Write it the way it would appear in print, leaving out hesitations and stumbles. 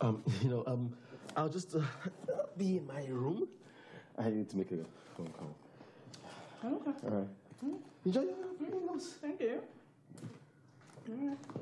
You know, I'll just be in my room. I need to make a phone call. Okay. All right. Enjoy your meals. Thank you. All right.